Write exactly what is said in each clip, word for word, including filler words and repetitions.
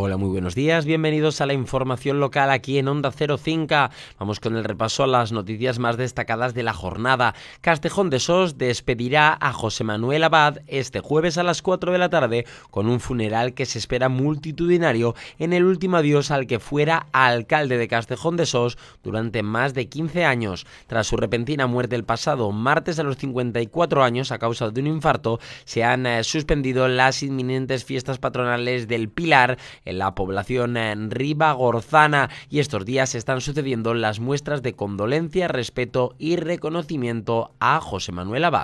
Hola, muy buenos días, bienvenidos a la información local aquí en Onda Cero Cinca. Vamos con el repaso a las noticias más destacadas de la jornada. Castejón de Sos despedirá a José Manuel Abad este jueves a las cuatro de la tarde con un funeral que se espera multitudinario en el último adiós al que fuera alcalde de Castejón de Sos durante más de quince años. Tras su repentina muerte el pasado martes a los cincuenta y cuatro años a causa de un infarto, se han eh, suspendido las inminentes fiestas patronales del Pilar en la población ribagorzana, y estos días se están sucediendo las muestras de condolencia, respeto y reconocimiento a José Manuel Abad.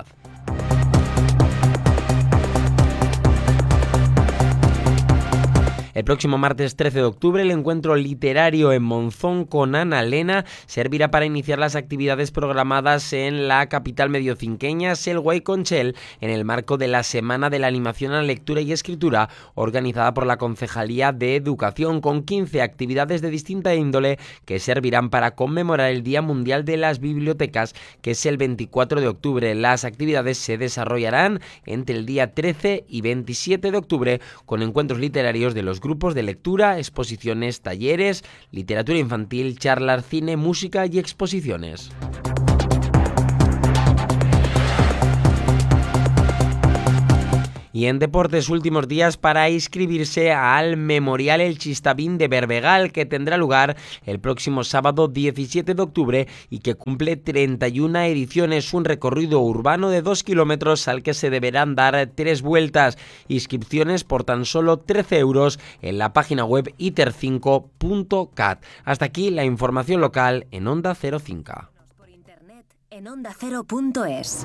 El próximo martes trece de octubre el encuentro literario en Monzón con Ana Lena servirá para iniciar las actividades programadas en la capital mediocinqueña, Selwa y Conchel, en el marco de la Semana de la Animación a la Lectura y Escritura organizada por la Concejalía de Educación, con quince actividades de distinta índole que servirán para conmemorar el Día Mundial de las Bibliotecas, que es el veinticuatro de octubre. Las actividades se desarrollarán entre el día trece y veintisiete de octubre con encuentros literarios de los grupos de lectura, exposiciones, talleres, literatura infantil, charlas, cine, música y exposiciones. Y en deportes, últimos días para inscribirse al Memorial El Chistavín de Berbegal, que tendrá lugar el próximo sábado diecisiete de octubre y que cumple treinta y una ediciones, un recorrido urbano de dos kilómetros al que se deberán dar tres vueltas. Inscripciones por tan solo trece euros en la página web iter cinco punto cat. Hasta aquí la información local en Onda Cero Cinca. Por internet en onda cero punto es.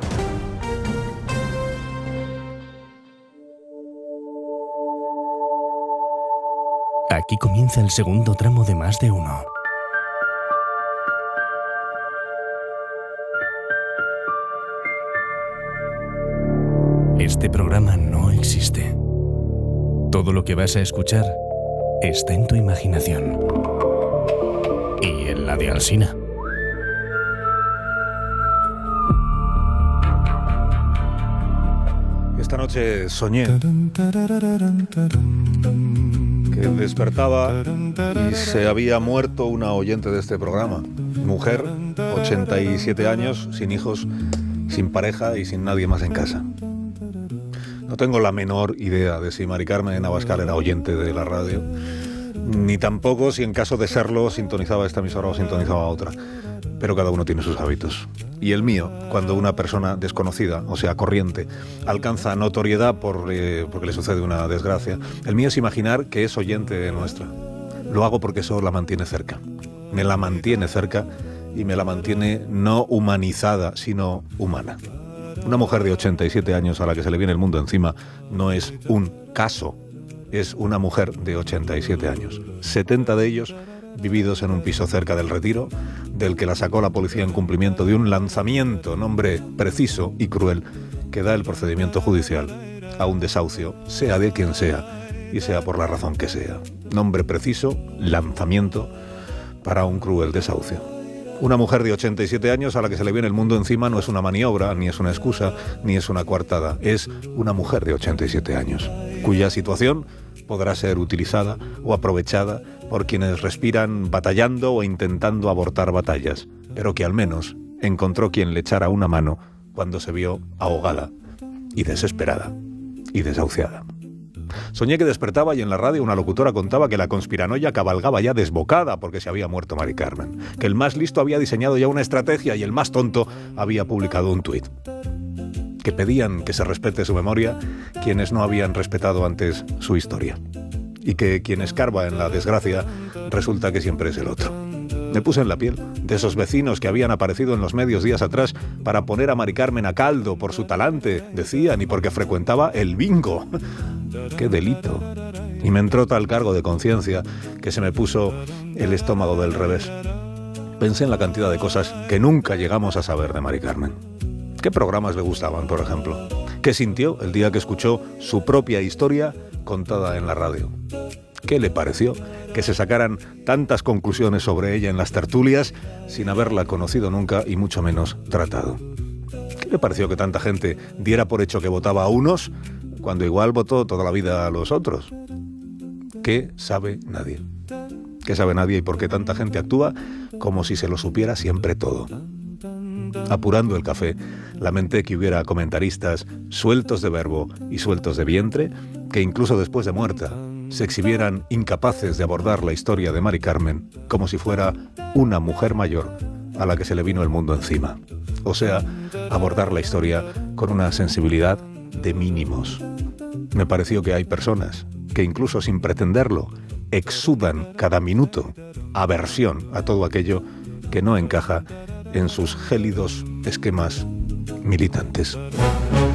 Aquí comienza el segundo tramo de Más de Uno. Este programa no existe. Todo lo que vas a escuchar está en tu imaginación. Y en la de Alsina. Esta noche soñé que despertaba y se había muerto una oyente de este programa. Mujer, ochenta y siete años, sin hijos, sin pareja y sin nadie más en casa. No tengo la menor idea de si Mari Carmen Abascal era oyente de la radio, ni tampoco si en caso de serlo sintonizaba esta emisora o sintonizaba otra. Pero cada uno tiene sus hábitos. Y el mío, cuando una persona desconocida, o sea, corriente, alcanza notoriedad por, eh, porque le sucede una desgracia, el mío es imaginar que es oyente nuestra. Lo hago porque eso la mantiene cerca. Me la mantiene cerca y me la mantiene no humanizada, sino humana. Una mujer de ochenta y siete años a la que se le viene el mundo encima no es un caso, es una mujer de ochenta y siete años. setenta de ellos vividos en un piso cerca del Retiro, del que la sacó la policía en cumplimiento de un lanzamiento, nombre preciso y cruel, que da el procedimiento judicial a un desahucio, sea de quien sea y sea por la razón que sea. Nombre preciso, lanzamiento para un cruel desahucio. Una mujer de ochenta y siete años a la que se le viene el mundo encima no es una maniobra, ni es una excusa, ni es una coartada. Es una mujer de ochenta y siete años, cuya situación podrá ser utilizada o aprovechada por quienes respiran batallando o intentando abortar batallas, pero que al menos encontró quien le echara una mano cuando se vio ahogada y desesperada y desahuciada. Soñé que despertaba y en la radio una locutora contaba que la conspiranoia cabalgaba ya desbocada porque se había muerto Mari Carmen, que el más listo había diseñado ya una estrategia y el más tonto había publicado un tuit, que pedían que se respete su memoria quienes no habían respetado antes su historia, y que quien escarba en la desgracia resulta que siempre es el otro. Me puse en la piel de esos vecinos que habían aparecido en los medios días atrás para poner a Mari Carmen a caldo por su talante, decían, y porque frecuentaba el bingo. ¡Qué delito! Y me entró tal cargo de conciencia que se me puso el estómago del revés. Pensé en la cantidad de cosas que nunca llegamos a saber de Mari Carmen. ¿Qué programas le gustaban, por ejemplo? ¿Qué sintió el día que escuchó su propia historia contada en la radio? ¿Qué le pareció que se sacaran tantas conclusiones sobre ella en las tertulias sin haberla conocido nunca y mucho menos tratado? ¿Qué le pareció que tanta gente diera por hecho que votaba a unos cuando igual votó toda la vida a los otros? ¿Qué sabe nadie? ¿Qué sabe nadie y por qué tanta gente actúa como si se lo supiera siempre todo? Apurando el café, lamenté que hubiera comentaristas sueltos de verbo y sueltos de vientre que incluso después de muerta se exhibieran incapaces de abordar la historia de Mari Carmen como si fuera una mujer mayor a la que se le vino el mundo encima. O sea, abordar la historia con una sensibilidad de mínimos. Me pareció que hay personas que incluso sin pretenderlo exudan cada minuto aversión a todo aquello que no encaja en sus gélidos esquemas militantes.